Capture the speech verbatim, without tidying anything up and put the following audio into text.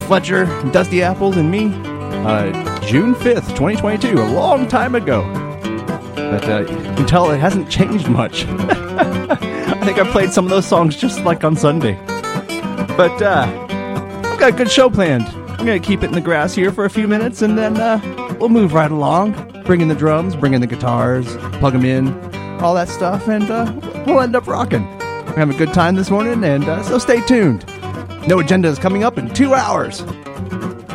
Fletcher, Dusty Apples, and me. Uh, June fifth, twenty twenty-two, a long time ago. But uh, you can tell it hasn't changed much. I think I played some of those songs just like on Sunday. But uh, I've got a good show planned. I'm going to keep it in the grass here for a few minutes, and then uh, we'll move right along. Bring in the drums, bring in the guitars, plug them in, all that stuff, and uh, we'll end up rocking. We're having a good time this morning, and uh, so stay tuned. No Agenda is coming up in two hours.